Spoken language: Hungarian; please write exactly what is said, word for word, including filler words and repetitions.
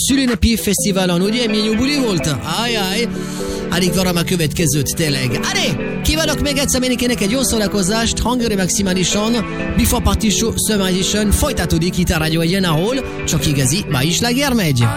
szülinapi fesztiválon, ugye? Milyen jó buli volt? Ajaj, alig várom a következőt, tényleg. Adé, kívánok még egyszer mindenkinek egy jó szórakozást, hangőri maximálisan, Before Party Show Summer Edition folytatódik itt a Rádió Egyen, ahol csak igazi, ma is sláger megy.